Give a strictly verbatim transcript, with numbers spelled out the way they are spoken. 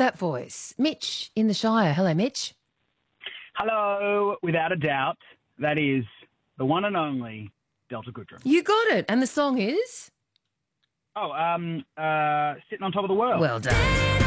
that voice? Mitch in the Shire. Hello, Mitch. Hello, without a doubt, that is the one and only Delta Goodrem. You got it. And the song is? Oh, um, uh, Sitting on Top of the World. Well done.